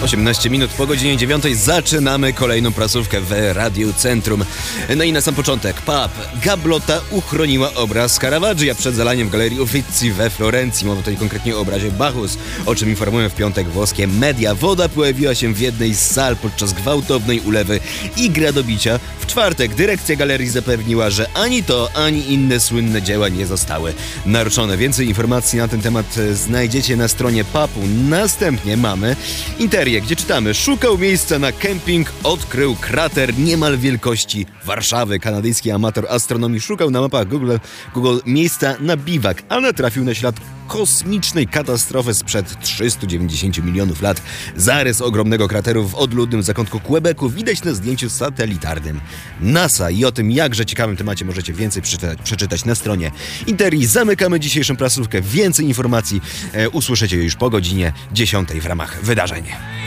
18 minut po godzinie 9 zaczynamy kolejną prasówkę w Radiu Centrum. No i na sam początek Gablota uchroniła obraz Caravaggia przed zalaniem w Galerii Uffizi we Florencji. Mowa tutaj konkretnie o obrazie Bacchus, o czym informują w piątek włoskie media. Woda pojawiła się w jednej z sal podczas gwałtownej ulewy i gradobicia. W czwartek dyrekcja galerii zapewniła, że ani to, ani inne słynne dzieła nie zostały naruszone. Więcej informacji na ten temat znajdziecie na stronie PAP-u. Następnie mamy Interię, gdzie czytamy: szukał miejsca na kemping, odkrył krater niemal wielkości Warszawy. Kanadyjski amator astronomii szukał na mapach Google miejsca na biwak, a natrafił na ślad kosmicznej katastrofy sprzed 390 milionów lat. Zarys ogromnego krateru w odludnym zakątku Quebecu widać na zdjęciu satelitarnym NASA. I o tym jakże ciekawym temacie możecie więcej przeczytać na stronie Interii. Zamykamy dzisiejszą prasówkę. Więcej informacji usłyszycie już po godzinie 10 w ramach wydarzeń.